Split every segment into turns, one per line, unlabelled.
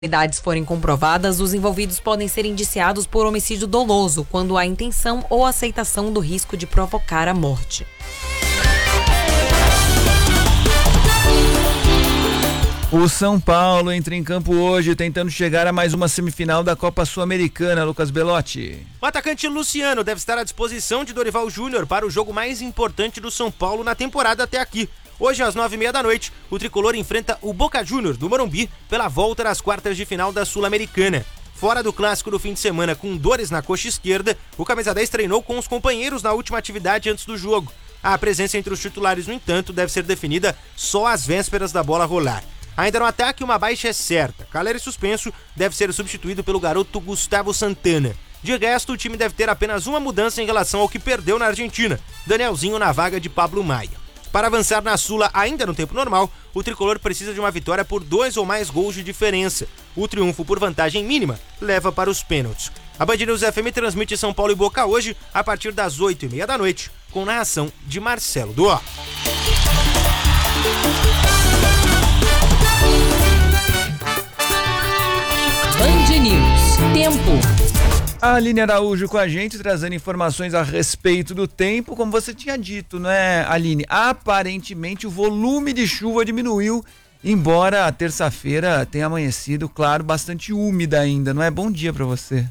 Unidades forem comprovadas, os envolvidos podem ser indiciados por homicídio doloso, quando há intenção ou aceitação do risco de provocar a morte.
O São Paulo entra em campo hoje tentando chegar a mais uma semifinal da Copa Sul-Americana, Lucas Belotti.
O atacante Luciano deve estar à disposição de Dorival Júnior para o jogo mais importante do São Paulo na temporada até aqui. Hoje, às 21h30, o tricolor enfrenta o Boca Juniors do Morumbi pela volta das quartas de final da Sul-Americana. Fora do clássico do fim de semana com dores na coxa esquerda, o camisa 10 treinou com os companheiros na última atividade antes do jogo. A presença entre os titulares, no entanto, deve ser definida só às vésperas da bola rolar. Ainda no ataque, uma baixa é certa. Caleri suspenso deve ser substituído pelo garoto Gustavo Santana. De resto, o time deve ter apenas uma mudança em relação ao que perdeu na Argentina: Danielzinho na vaga de Pablo Maia. Para avançar na Sula ainda no tempo normal, o tricolor precisa de uma vitória por 2 ou mais gols de diferença. O triunfo por vantagem mínima leva para os pênaltis. A Band News FM transmite São Paulo e Boca hoje, a partir das 20h30, com narração de Marcelo Duó.
Band News. Tempo.
A Aline Araújo com a gente, trazendo informações a respeito do tempo. Como você tinha dito, não é, Aline? Aparentemente o volume de chuva diminuiu, embora a terça-feira tenha amanhecido, claro, bastante úmida ainda. Não é? Bom dia para você.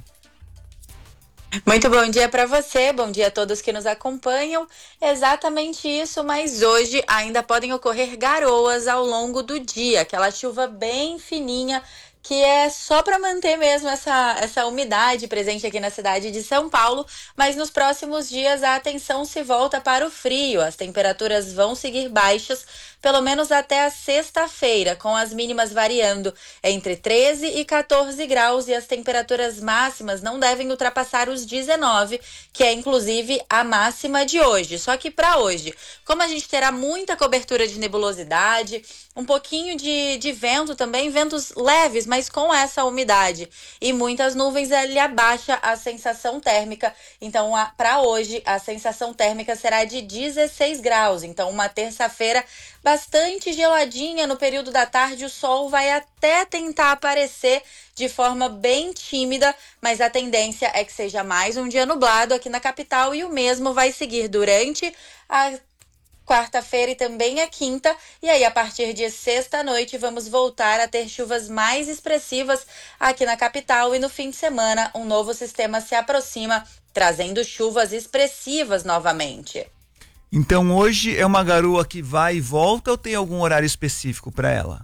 Muito bom dia para você, bom dia a todos que nos acompanham. Exatamente isso, mas hoje ainda podem ocorrer garoas ao longo do dia, aquela chuva bem fininha, que é só para manter mesmo essa umidade presente aqui na cidade de São Paulo, mas nos próximos dias a atenção se volta para o frio. As temperaturas vão seguir baixas, pelo menos até a sexta-feira, com as mínimas variando entre 13 e 14 graus e as temperaturas máximas não devem ultrapassar os 19, que é inclusive a máxima de hoje. Só que para hoje, como a gente terá muita cobertura de nebulosidade, um pouquinho de vento também, ventos leves, mas com essa umidade e muitas nuvens, ele abaixa a sensação térmica. Então, para hoje, a sensação térmica será de 16 graus. Então, uma terça-feira bastante geladinha. No período da tarde, o sol vai até tentar aparecer de forma bem tímida, mas a tendência é que seja mais um dia nublado aqui na capital, e o mesmo vai seguir durante a quarta-feira e também a quinta, e aí a partir de sexta-noite vamos voltar a ter chuvas mais expressivas aqui na capital, e no fim de semana um novo sistema se aproxima, trazendo chuvas expressivas novamente.
Então hoje é uma garoa que vai e volta, ou tem algum horário específico para ela?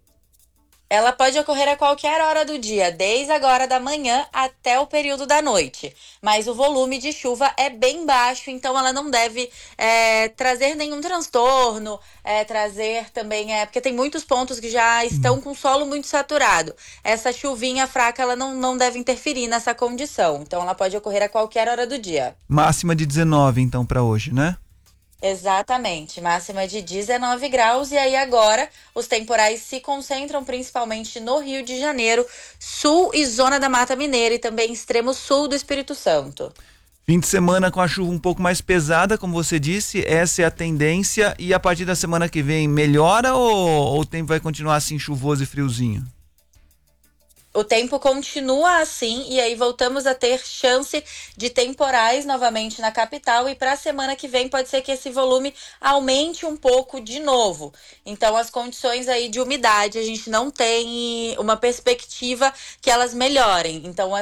Ela pode ocorrer a qualquer hora do dia, desde agora da manhã até o período da noite. Mas o volume de chuva é bem baixo, então ela não deve trazer nenhum transtorno, trazer também, porque tem muitos pontos que já estão com solo muito saturado. Essa chuvinha fraca, ela não deve interferir nessa condição. Então ela pode ocorrer a qualquer hora do dia.
Máxima de 19, então, para hoje, né?
Exatamente, máxima de 19 graus, e aí agora os temporais se concentram principalmente no Rio de Janeiro, sul e zona da Mata Mineira, e também extremo sul do Espírito Santo.
Fim de semana com a chuva um pouco mais pesada, como você disse, essa é a tendência, e a partir da semana que vem melhora, ou o tempo vai continuar assim chuvoso e friozinho?
O tempo continua assim, e aí voltamos a ter chance de temporais novamente na capital, e para a semana que vem pode ser que esse volume aumente um pouco de novo. Então as condições aí de umidade, a gente não tem uma perspectiva que elas melhorem. Então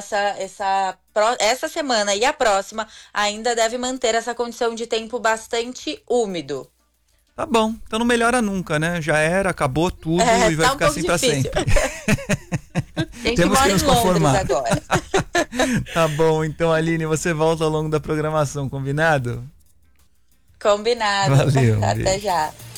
essa semana e a próxima ainda deve manter essa condição de tempo bastante úmido.
Tá bom, então não melhora nunca, né? Já era, acabou tudo e vai ficar assim para sempre.
A gente
Temos
mora
que nos
em Londres
conformar
agora.
Tá bom, então, Aline, você volta ao longo da programação, combinado?
Combinado.
Valeu.
Até já.